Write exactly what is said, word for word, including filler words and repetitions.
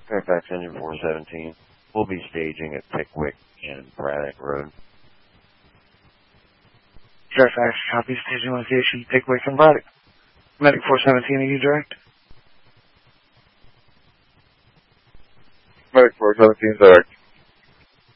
Fairfax Engine four seventeen. We'll be staging at Pickwick and Braddock Road. Fairfax, copy staging location, Pickwick and Braddock. Medic four seventeen, are you direct? Medic four seventeen, direct.